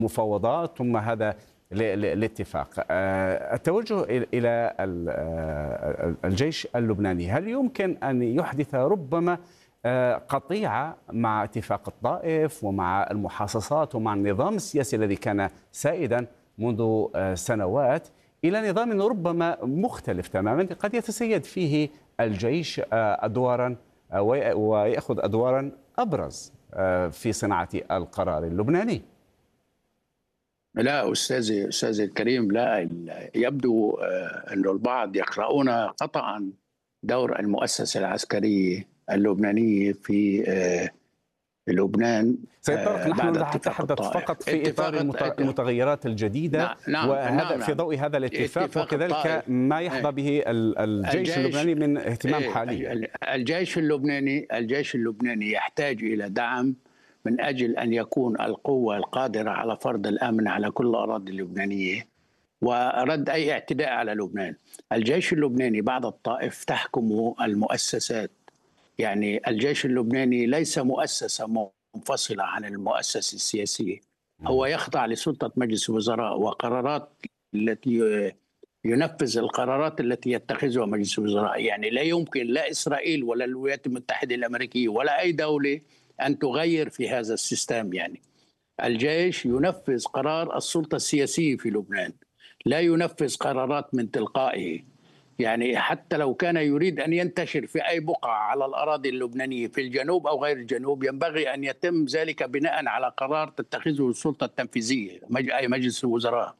مفاوضات ثم هذا الاتفاق. التوجه إلى الجيش اللبناني، هل يمكن أن يحدث ربما قطيعة مع اتفاق الطائف ومع المحاصصات ومع النظام السياسي الذي كان سائدا منذ سنوات إلى نظام ربما مختلف تماما قد يتسيد فيه الجيش أدوارا ويأخذ أدوارا أبرز في صناعة القرار اللبناني؟ لا أستاذي الكريم، لا، يبدو أن البعض يقرؤون خطأ دور المؤسسة العسكرية اللبنانية في لبنان. سيد طارق، نحن نتحدث فقط في إطار المتغيرات الجديدة، وهذا في ضوء هذا الاتفاق وكذلك ما يحظى به الجيش اللبناني من اهتمام حالي. الجيش اللبناني يحتاج إلى دعم من أجل أن يكون القوة القادرة على فرض الأمن على كل الأراضي اللبنانية ورد أي اعتداء على لبنان. الجيش اللبناني بعد الطائف تحكم المؤسسات، يعني الجيش اللبناني ليس مؤسسة منفصلة عن المؤسسة السياسية، هو يخضع لسلطة مجلس الوزراء وقرارات التي ينفذ القرارات التي يتخذها مجلس الوزراء. يعني لا يمكن لا إسرائيل ولا الولايات المتحدة الأمريكية ولا أي دولة أن تغير في هذا السيستم. يعني الجيش ينفذ قرار السلطة السياسية في لبنان، لا ينفذ قرارات من تلقائه. يعني حتى لو كان يريد أن ينتشر في أي بقعة على الأراضي اللبنانية في الجنوب أو غير الجنوب، ينبغي أن يتم ذلك بناء على قرار تتخذه السلطة التنفيذية أي مجلس الوزراء.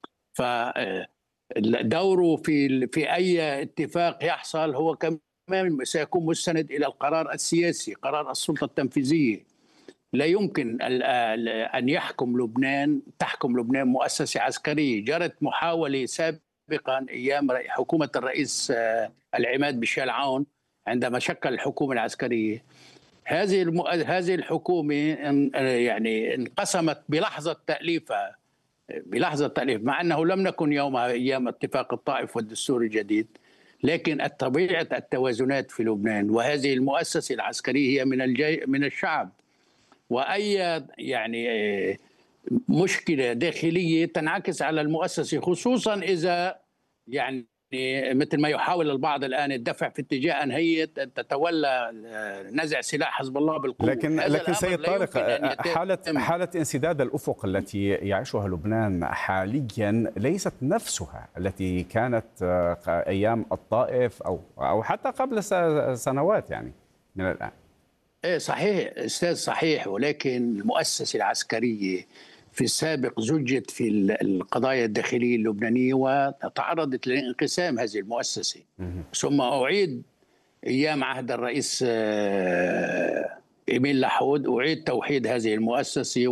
فدوره في أي اتفاق يحصل هو كمان سيكون مستند إلى القرار السياسي، قرار السلطة التنفيذية. لا يمكن أن تحكم لبنان مؤسسة عسكرية. جرت محاولة سابقا أيام حكومة الرئيس العماد بشال عون عندما شكل الحكومة العسكرية. هذه الحكومة يعني انقسمت بلحظة تأليفها، مع أنه لم نكن يومها أيام اتفاق الطائف والدستور الجديد، لكن طبيعة التوازنات في لبنان وهذه المؤسسة العسكرية هي من الشعب، وأي يعني مشكلة داخلية تنعكس على المؤسسة، خصوصا إذا يعني مثل ما يحاول البعض الآن الدفع في اتجاه أن هي تتولى نزع سلاح حزب الله بالقوة. لكن سيد طارق، حالة انسداد الأفق التي يعيشها لبنان حاليا ليست نفسها التي كانت أيام الطائف أو حتى قبل سنوات يعني من الآن. إيه صحيح أستاذ، صحيح، ولكن المؤسسة العسكرية في السابق زجت في القضايا الداخلية اللبنانية وتعرضت لانقسام هذه المؤسسة، ثم أعيد أيام عهد الرئيس إيميل لحود أعيد توحيد هذه المؤسسة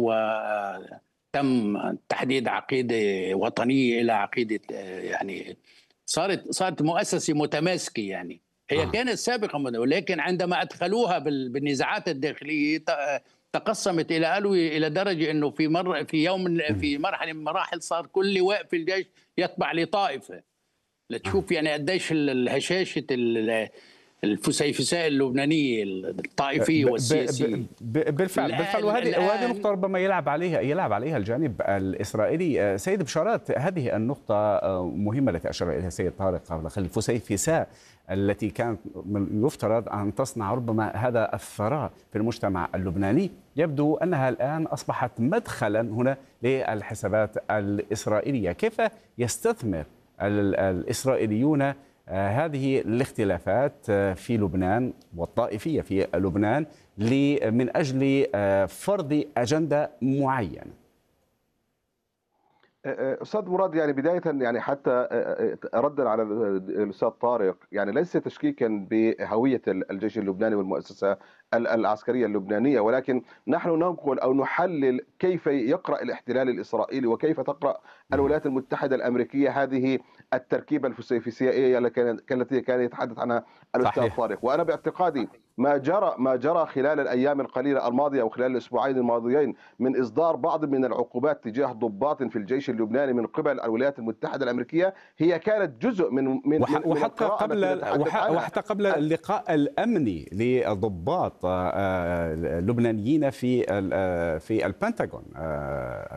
وتم تحديد عقيدة وطنية إلى عقيدة، يعني صارت مؤسسة متماسكة. يعني هي كانت سابقا، ولكن عندما أدخلوها بالنزاعات الداخلية تقسمت إلى درجة أنه في مرحلة من المراحل صار كل لواء في الجيش يتبع لطائفة. لتشوف يعني قديش الهشاشة الفسيفساء اللبنانية الطائفية والسياسية. بالفعل وهذه نقطة ربما يلعب عليها الجانب الإسرائيلي. سيد بشارات، هذه النقطة مهمة التي أشار إليها سيد طارق قبل قليل، الفسيفساء التي كانت يفترض أن تصنع ربما هذا الثراء في المجتمع اللبناني، يبدو أنها الآن أصبحت مدخلا هنا للحسابات الإسرائيلية. كيف يستثمر الإسرائيليون هذه الاختلافات في لبنان والطائفية في لبنان من أجل فرض أجندة معينة؟ أستاذ مراد، يعني بداية يعني حتى ردا على الأستاذ طارق، يعني ليس تشكيكا بهوية الجيش اللبناني والمؤسسة العسكرية اللبنانية، ولكن نحن ننقل أو نحلل كيف يقرأ الاحتلال الإسرائيلي وكيف تقرأ الولايات المتحدة الأمريكية هذه التركيبة الفسيفسائية التي كان يتحدث عنها الأستاذ طارق. وأنا باعتقادي ما جرى خلال الأيام القليلة الماضية أو خلال الأسبوعين الماضيين من إصدار بعض من العقوبات تجاه ضباط في الجيش اللبناني من قبل الولايات المتحدة الامريكيه هي كانت جزء من وحتى قبل اللقاء الامني للضباط اللبنانيين في البنتاغون